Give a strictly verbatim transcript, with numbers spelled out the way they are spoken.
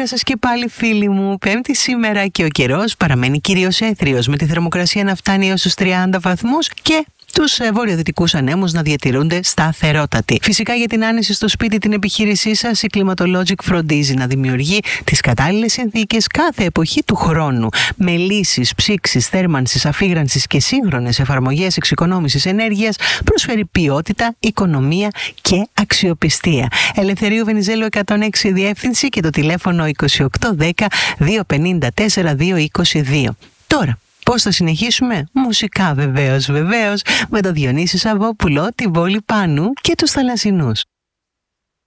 Καλησπέρα σας και πάλι φίλοι μου. Πέμπτη σήμερα και ο καιρός παραμένει κυρίως έθριος, με τη θερμοκρασία να φτάνει έως τους τριάντα βαθμούς και τους βορειοδυτικούς ανέμους να διατηρούνται σταθερότατοι. Φυσικά για την άνεση στο σπίτι την επιχείρησή σας, η Climatologic φροντίζει να δημιουργεί τις κατάλληλες συνθήκες κάθε εποχή του χρόνου. Με λύσεις ψήξης, θέρμανσης, αφήγρανσης και σύγχρονες εφαρμογές εξοικονόμησης ενέργειας προσφέρει ποιότητα, οικονομία και αξιοπιστία. Ελευθερίου Βενιζέλου εκατόν έξι διεύθυνση και το τηλέφωνο είκοσι οκτώ δέκα διακόσια πενήντα τέσσερα διακόσια είκοσι δύο. Τώρα, πώς θα συνεχίσουμε? Μουσικά βεβαίως, βεβαίως, με τον Διονύση Σαββόπουλο, την Πόλη Πάνου και τους Θαλασσινούς.